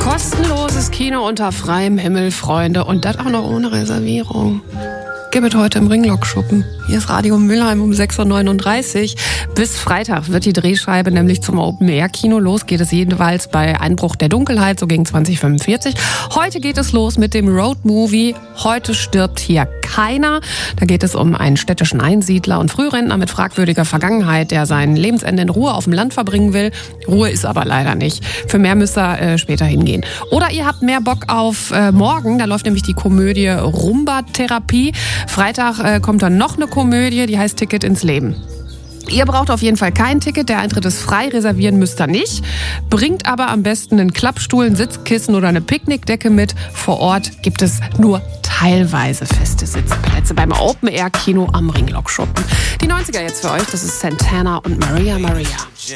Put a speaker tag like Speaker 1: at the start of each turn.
Speaker 1: Kostenloses Kino unter freiem Himmel, Freunde. Und das auch noch ohne Reservierung. Gibt es heute im Ringlock-Schuppen. Hier ist Radio Mülheim um 6.39 Uhr. Bis Freitag wird die Drehscheibe nämlich zum Open-Air-Kino. Los geht es jeweils bei Einbruch der Dunkelheit, so gegen 2045. Heute geht es los mit dem Road-Movie Heute stirbt hier keiner. Da geht es um einen städtischen Einsiedler und Frührentner mit fragwürdiger Vergangenheit, der sein Lebensende in Ruhe auf dem Land verbringen will. Ruhe ist aber leider nicht. Für mehr müsst ihr später hingehen. Oder ihr habt mehr Bock auf morgen. Da läuft nämlich die Komödie Rumba-Therapie. Freitag kommt dann noch eine Komödie, die heißt Ticket ins Leben. Ihr braucht auf jeden Fall kein Ticket, der Eintritt ist frei, reservieren müsst ihr nicht. Bringt aber am besten einen Klappstuhl, ein Sitzkissen oder eine Picknickdecke mit. Vor Ort gibt es nur teilweise feste Sitzplätze beim Open-Air-Kino am Ringlock-Schuppen. Die 90er jetzt für euch, das ist Santana und Maria Maria.